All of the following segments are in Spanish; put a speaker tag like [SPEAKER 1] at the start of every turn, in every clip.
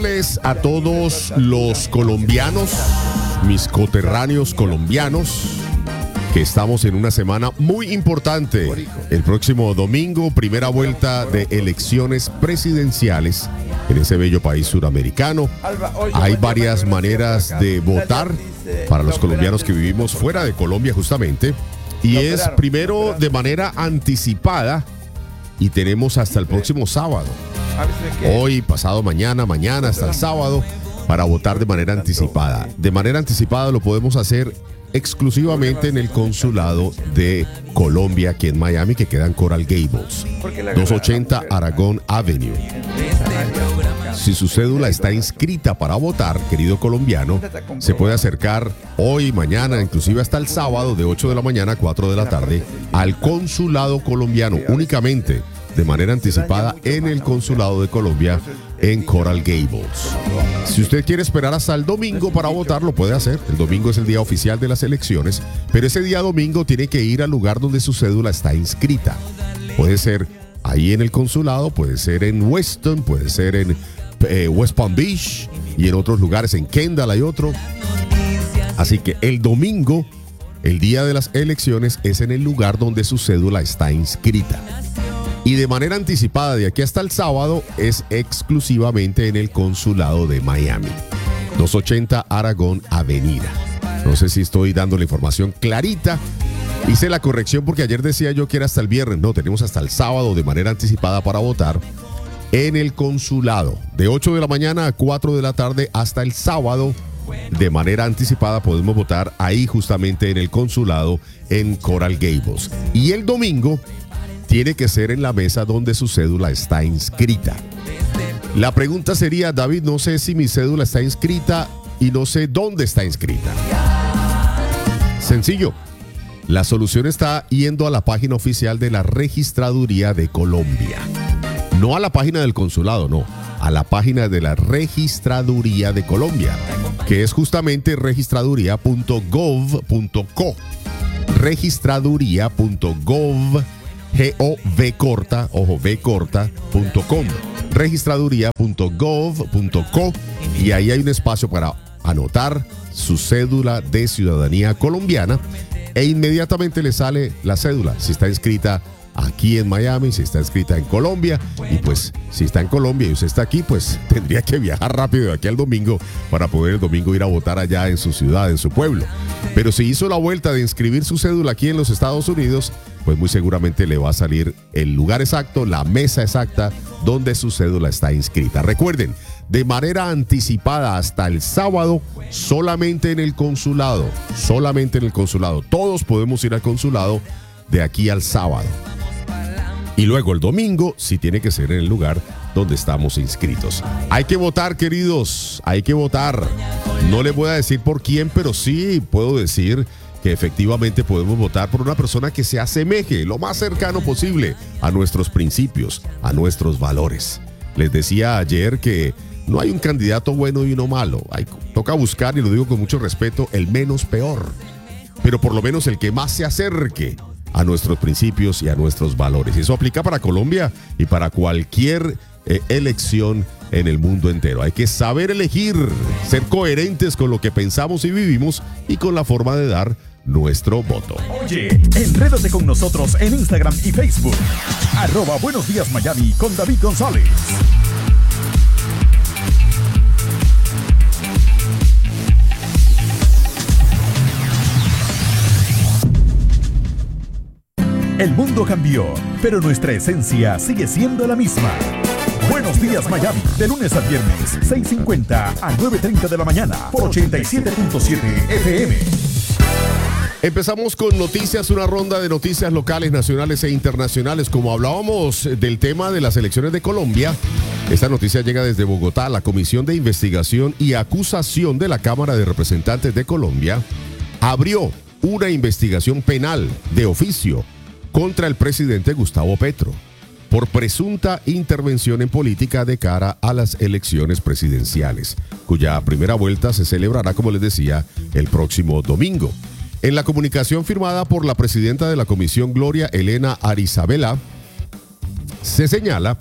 [SPEAKER 1] A todos los colombianos, mis coterráneos colombianos, que estamos en una semana muy importante. El próximo domingo, primera vuelta de elecciones presidenciales en ese bello país suramericano. Hay varias maneras de votar para los colombianos que vivimos fuera de Colombia justamente. Y es primero de manera anticipada y tenemos hasta el próximo sábado. Hoy, pasado mañana hasta el sábado para votar de manera anticipada. De manera anticipada lo podemos hacer exclusivamente en el consulado de Colombia aquí en Miami, que queda en Coral Gables, 280 Aragon Avenue. Si su cédula está inscrita para votar, querido colombiano, se puede acercar hoy, mañana, inclusive hasta el sábado de 8 de la mañana a 4 de la tarde al consulado colombiano, únicamente de manera anticipada en el consulado de Colombia en Coral Gables. Si usted quiere esperar hasta el domingo para votar, lo puede hacer. El domingo es el día oficial de las elecciones, pero ese día domingo tiene que ir al lugar donde su cédula está inscrita. Puede ser ahí en el consulado, puede ser en Weston, puede ser en West Palm Beach y en otros lugares, en Kendall hay otro. Así que el domingo, el día de las elecciones, es en el lugar donde su cédula está inscrita. Y de manera anticipada de aquí hasta el sábado es exclusivamente en el consulado de Miami, 280 Aragon Avenida. No sé si estoy dando la información clarita. Hice la corrección porque ayer decía yo que era hasta el viernes. No, tenemos hasta el sábado de manera anticipada para votar en el consulado. De 8 de la mañana a 4 de la tarde hasta el sábado. De manera anticipada podemos votar ahí justamente en el consulado en Coral Gables. Y el domingo tiene que ser en la mesa donde su cédula está inscrita. La pregunta sería, David, no sé si mi cédula está inscrita y no sé dónde está inscrita. Sencillo. La solución está yendo a la página oficial de la Registraduría de Colombia. No a la página del consulado, no. A la página de la Registraduría de Colombia, que es justamente registraduría.gov.co. Registraduría.gov.co. v.com, registraduría.gov.co, y ahí hay un espacio para anotar su cédula de ciudadanía colombiana e inmediatamente le sale la cédula, si está inscrita aquí en Miami, si está inscrita en Colombia, y pues si está en Colombia y usted está aquí, pues tendría que viajar rápido de aquí al domingo para poder el domingo ir a votar allá en su ciudad, en su pueblo. Pero si hizo la vuelta de inscribir su cédula aquí en los Estados Unidos, pues muy seguramente le va a salir el lugar exacto, la mesa exacta donde su cédula está inscrita. Recuerden, de manera anticipada hasta el sábado, solamente en el consulado, Todos podemos ir al consulado de aquí al sábado. Y luego el domingo sí tiene que ser en el lugar donde estamos inscritos. Hay que votar, queridos, hay que votar. No les voy a decir por quién, pero sí puedo decir que efectivamente podemos votar por una persona que se asemeje lo más cercano posible a nuestros principios, a nuestros valores. Les decía ayer que no hay un candidato bueno y uno malo. Toca buscar, y lo digo con mucho respeto, el menos peor. Pero por lo menos el que más se acerque a nuestros principios y a nuestros valores. Y eso aplica para Colombia y para cualquier elección en el mundo entero. Hay que saber elegir, ser coherentes con lo que pensamos y vivimos y con la forma de dar nuestro voto.
[SPEAKER 2] Oye, enrédate con nosotros en Instagram y Facebook. @Buenos Días Miami con David González. El mundo cambió, pero nuestra esencia sigue siendo la misma. Buenos Días Miami, de lunes a viernes, 6:50 a 9:30 de la mañana, por 87.7 FM.
[SPEAKER 1] Empezamos con noticias, una ronda de noticias locales, nacionales e internacionales. Como hablábamos del tema de las elecciones de Colombia, esta noticia llega desde Bogotá. La Comisión de Investigación y Acusación de la Cámara de Representantes de Colombia abrió una investigación penal de oficio contra el presidente Gustavo Petro por presunta intervención en política de cara a las elecciones presidenciales, cuya primera vuelta se celebrará, como les decía, el próximo domingo. En la comunicación firmada por la presidenta de la comisión, Gloria Elena Arizabela, se señala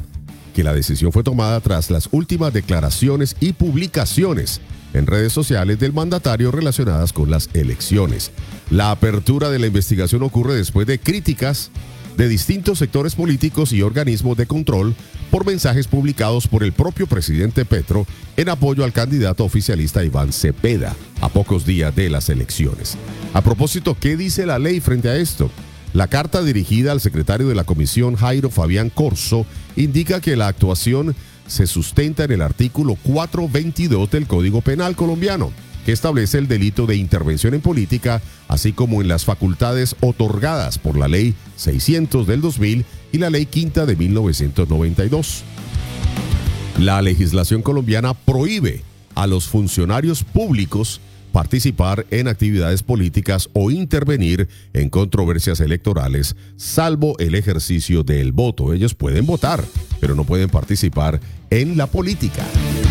[SPEAKER 1] que la decisión fue tomada tras las últimas declaraciones y publicaciones en redes sociales del mandatario relacionadas con las elecciones. La apertura de la investigación ocurre después de críticas de distintos sectores políticos y organismos de control por mensajes publicados por el propio presidente Petro en apoyo al candidato oficialista Iván Cepeda a pocos días de las elecciones. A propósito, ¿qué dice la ley frente a esto? La carta dirigida al secretario de la Comisión, Jairo Fabián Corzo, indica que la actuación se sustenta en el artículo 422 del Código Penal colombiano, que establece el delito de intervención en política, así como en las facultades otorgadas por la Ley 600 del 2000 y la Ley Quinta de 1992. La legislación colombiana prohíbe a los funcionarios públicos participar en actividades políticas o intervenir en controversias electorales, salvo el ejercicio del voto. Ellos pueden votar, pero no pueden participar en la política.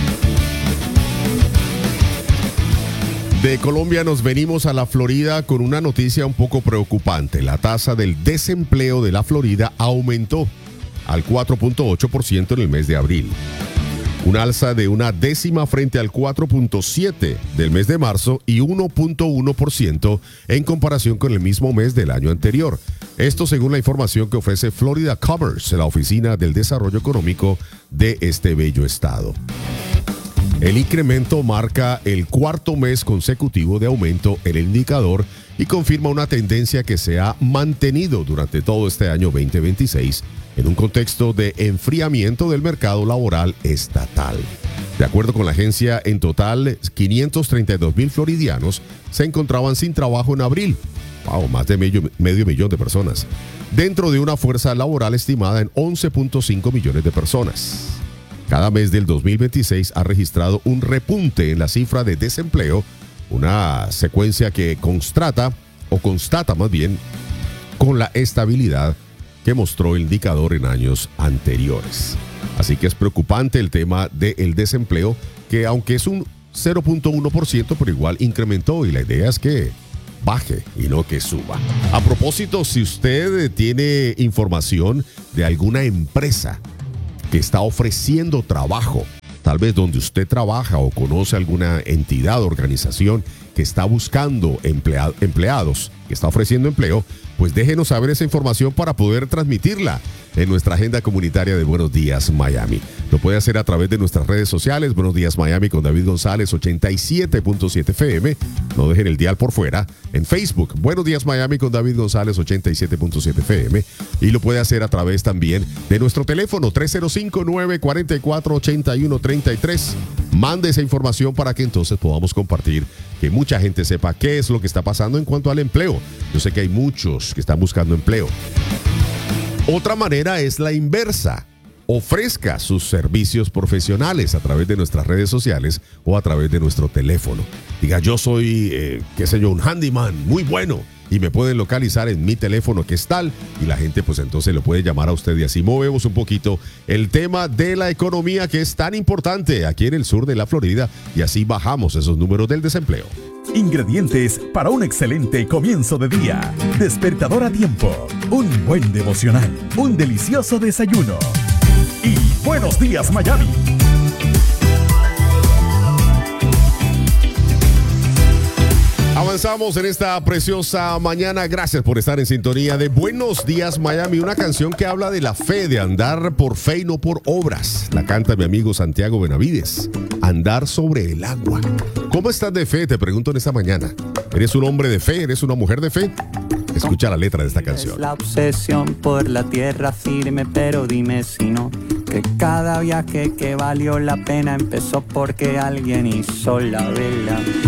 [SPEAKER 1] De Colombia nos venimos a la Florida con una noticia un poco preocupante. La tasa del desempleo de la Florida aumentó al 4.8% en el mes de abril. Un alza de una décima frente al 4.7% del mes de marzo y 1.1% en comparación con el mismo mes del año anterior. Esto según la información que ofrece Florida Commerce, la Oficina del Desarrollo Económico de este bello estado. El incremento marca el cuarto mes consecutivo de aumento en el indicador y confirma una tendencia que se ha mantenido durante todo este año 2026 en un contexto de enfriamiento del mercado laboral estatal. De acuerdo con la agencia, en total 532,000 floridianos se encontraban sin trabajo en abril. Más de medio millón de personas, dentro de una fuerza laboral estimada en 11.5 millones de personas. Cada mes del 2026 ha registrado un repunte en la cifra de desempleo, una secuencia que constata más bien con la estabilidad que mostró el indicador en años anteriores. Así que es preocupante el tema del desempleo, que aunque es un 0.1%, pero igual incrementó, y la idea es que baje y no que suba. A propósito, si usted tiene información de alguna empresa que está ofreciendo trabajo, tal vez donde usted trabaja, o conoce alguna entidad o organización que está buscando empleados, que está ofreciendo empleo, pues déjenos saber esa información para poder transmitirla en nuestra agenda comunitaria de Buenos Días Miami. Lo puede hacer a través de nuestras redes sociales, Buenos Días Miami con David González 87.7 FM. No dejen el dial por fuera. En Facebook, Buenos Días Miami con David González 87.7 FM. Y lo puede hacer a través también de nuestro teléfono 305-944-8133. Mande esa información para que entonces podamos compartir, que mucha gente sepa qué es lo que está pasando en cuanto al empleo. Yo sé que hay muchos que están buscando empleo. Otra manera es la inversa. Ofrezca sus servicios profesionales a través de nuestras redes sociales o a través de nuestro teléfono. Diga, yo soy, un handyman muy bueno, y me pueden localizar en mi teléfono que es tal, y la gente pues entonces lo puede llamar a usted, y así movemos un poquito el tema de la economía, que es tan importante aquí en el sur de la Florida, y así bajamos esos números del desempleo.
[SPEAKER 2] Ingredientes para un excelente comienzo de día. Despertador a tiempo, un buen devocional, un delicioso desayuno. Y Buenos Días Miami.
[SPEAKER 1] Avanzamos en esta preciosa mañana. Gracias por estar en sintonía de Buenos Días Miami, una canción que habla de la fe, de andar por fe y no por obras. La canta mi amigo Santiago Benavides. Andar sobre el agua. ¿Cómo estás de fe? Te pregunto en esta mañana. ¿Eres un hombre de fe? ¿Eres una mujer de fe? Escucha la letra de esta canción.
[SPEAKER 3] Es la obsesión por la tierra firme, pero dime si no, que cada viaje que valió la pena empezó porque alguien hizo la vela.